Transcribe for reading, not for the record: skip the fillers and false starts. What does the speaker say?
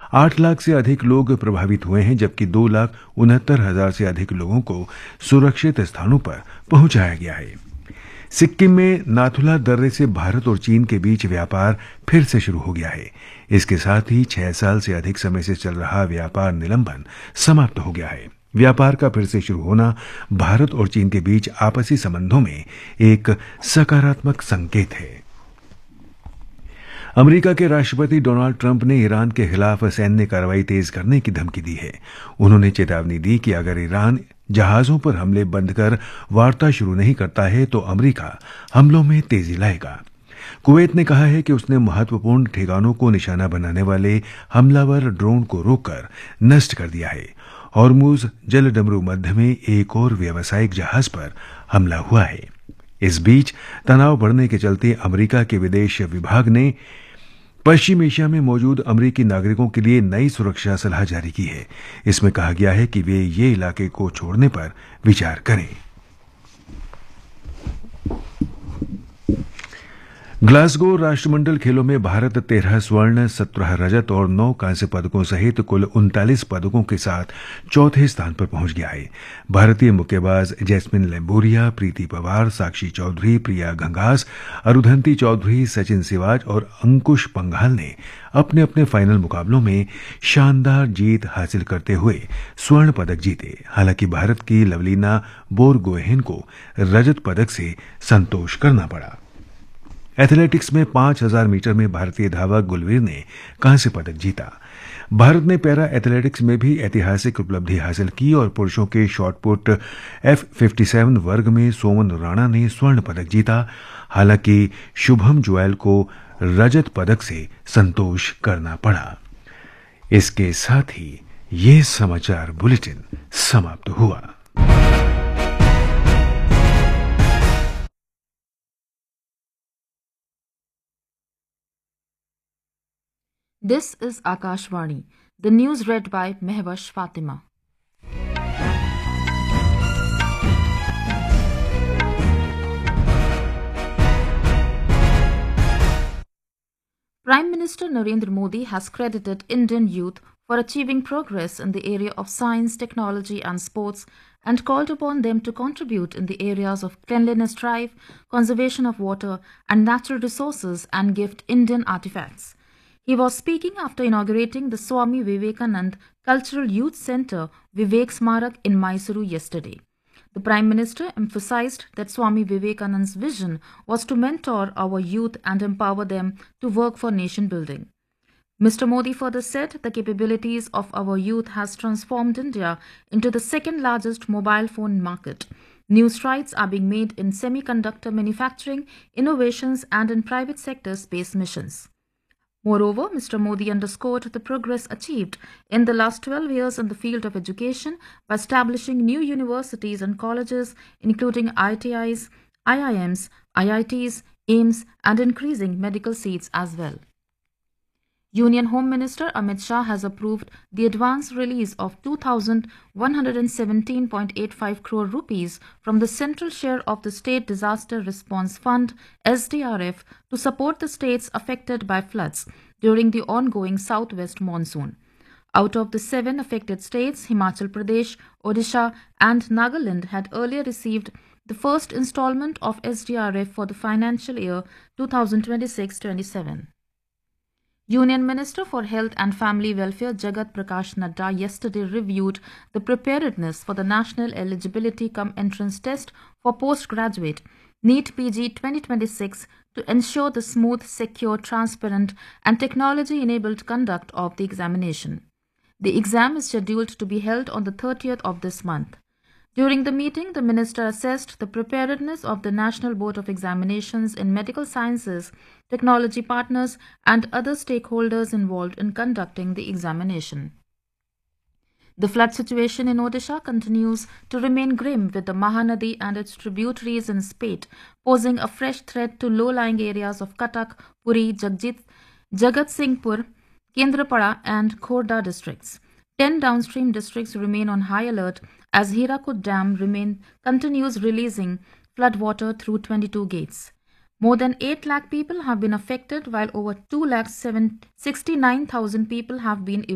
8 लाख से अधिक लोग प्रभावित हुए हैं, जबकि 2,69,000 से अधिक लोगों को सुरक्षित स्थानों पर पहुंचाया गया है। सिक्किम में नाथुला दर्रे से भारत और चीन के बीच व्यापार फिर से शुरू हो गया है। इसके साथ ही 6 साल से अधिक समय से चल रहा व्यापार निलंबन समाप्त हो गया है। व्यापार का फिर से शुरू होना भारत और चीन के बीच आपसी संबंधों में एक सकारात्मक संकेत है। अमेरिका के राष्ट्रपति डोनाल्ड ट्रंप ने ईरान के खिलाफ सैन्य कार्रवाई तेज करने की धमकी दी है। उन्होंने चेतावनी दी कि अगर ईरान जहाजों पर हमले बंद कर वार्ता शुरू नहीं करता है तो अमेरिका हमलों में तेजी लाएगा। कुवैत ने कहा है कि उसने महत्वपूर्ण ठिकानों को निशाना बनाने वाले हमलावर ड्रोन को रोककर नष्ट कर दिया है। हॉर्मुज जलडमरू मध्य में एक और व्यावसायिक जहाज पर हमला हुआ है। इस बीच तनाव बढ़ने के चलते अमेरिका के विदेश विभाग ने पश्चिम एशिया में मौजूद अमेरिकी नागरिकों के लिए नई सुरक्षा सलाह जारी की है। इसमें कहा गया है कि वे ये इलाके को छोड़ने पर विचार करें। ग्लासगो राष्ट्रमंडल खेलों में भारत 13 स्वर्ण, 17 रजत और 9 कांस्य पदकों सहित कुल 39 पदकों के साथ चौथे स्थान पर पहुंच गया है। भारतीय मुक्केबाज जैस्मिन लैम्बोरिया, प्रीति पवार, साक्षी चौधरी, प्रिया घंघास, अरुधंती चौधरी, सचिन सिवाच और अंकुश पंघाल ने अपने अपने फाइनल मुकाबलों में शानदार जीत हासिल करते हुए स्वर्ण पदक जीते। हालांकि भारत की लवलीना बोरगोहेन को रजत पदक से संतोष करना पड़ा। एथलेटिक्स में 5000 मीटर में भारतीय धावक गुलवीर ने कांस्य पदक जीता। भारत ने पैरा एथलेटिक्स में भी ऐतिहासिक उपलब्धि हासिल की और पुरुषों के शॉटपुट F57 वर्ग में सोमन राणा ने स्वर्ण पदक जीता। हालांकि शुभम जोयल को रजत पदक से संतोष करना पड़ा। इसके साथ ही ये समाचार बुलेटिन समाप्त हुआ। This is Akashvani. The news read by Mehwash Fatima. Prime Minister Narendra Modi has credited Indian youth for achieving progress in the area of science, technology and sports and called upon them to contribute in the areas of cleanliness drive, conservation of water and natural resources and gift Indian artifacts. He was speaking after inaugurating the Swami Vivekanand Cultural Youth Centre Vivek Smarak in Mysuru yesterday. The Prime Minister emphasized that Swami Vivekanand's vision was to mentor our youth and empower them to work for nation building. Mr. Modi further said the capabilities of our youth has transformed India into the second largest mobile phone market. New strides are being made in semiconductor manufacturing, innovations and in private sector space missions. Moreover, Mr. Modi underscored the progress achieved in the last 12 years in the field of education by establishing new universities and colleges, including ITIs, IIMs, IITs, AIIMS, and increasing medical seats as well. Union Home Minister Amit Shah has approved the advance release of 2,117.85 crore rupees from the central share of the State Disaster Response Fund (SDRF) to support the states affected by floods during the ongoing southwest monsoon. Out of the 7 affected states, Himachal Pradesh, Odisha and Nagaland had earlier received the first installment of SDRF for the financial year 2026-27. Union Minister for Health and Family Welfare Jagat Prakash Nadda yesterday reviewed the preparedness for the National Eligibility Cum Entrance Test for Postgraduate NEET PG 2026 to ensure the smooth, secure, transparent and technology-enabled conduct of the examination. The exam is scheduled to be held on the 30th of this month. During the meeting, the minister assessed the preparedness of the National Board of Examinations in medical sciences, technology partners and other stakeholders involved in conducting the examination. The flood situation in Odisha continues to remain grim, with the Mahanadi and its tributaries in spate posing a fresh threat to low-lying areas of Cuttack, Puri, Jagatsinghpur, Kendrapada and Khorda districts. 10 downstream districts remain on high alert as Hirakud Dam continues releasing floodwater through 22 gates. More than 8 lakh people have been affected, while over 2,69,000 people have been